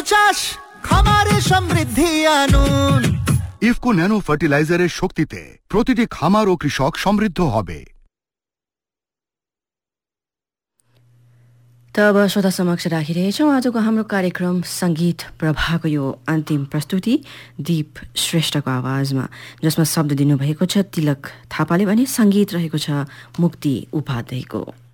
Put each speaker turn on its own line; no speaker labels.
চাষ খামারে সমৃদ্ধি আনুন।
ইফকো ন্যানো ফার্টিলাইজারের শক্তিতে প্রতিটি খামার ও কৃষক সমৃদ্ধ হবে।
तब श्रोता समक्ष राखिरहेछौँ आजको हाम्रो कार्यक्रम सङ्गीत प्रभाको यो अन्तिम प्रस्तुति दीप श्रेष्ठको आवाजमा, जसमा शब्द दिनुभएको छ तिलक थापाले भने सङ्गीत रहेको छ मुक्ति उपाध्यायको।